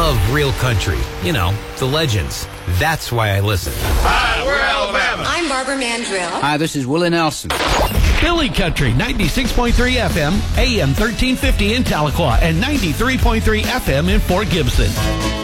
love real country. You know, the legends. That's why I listen. Hi, we're Alabama. I'm Barbara Mandrill. Hi, this is Willie Nelson. Philly Country, 96.3 FM, AM 1350 in Tahlequah, and 93.3 FM in Fort Gibson.